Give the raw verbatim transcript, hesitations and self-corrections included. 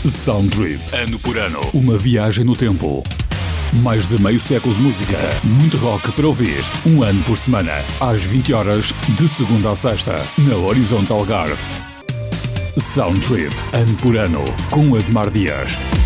Soundtrip, ano por ano, uma viagem no tempo. Mais de meio século de música, muito rock para ouvir, um ano por semana, às vinte horas, de segunda a sexta, na Horizonte Algarve. Soundtrip, ano por ano, com Admar Dias.